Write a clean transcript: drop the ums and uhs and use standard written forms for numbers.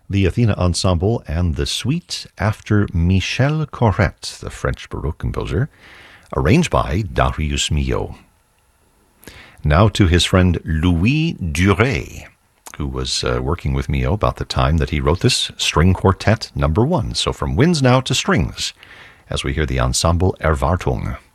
the Athena Ensemble and the Suite after Michel Corrette, the French Baroque composer, arranged by Darius Milhaud. Now to his friend Louis Duret, who was working with Milhaud about the time that he wrote this String Quartet No. 1. So from winds now to strings, as we hear the ensemble Erwartung.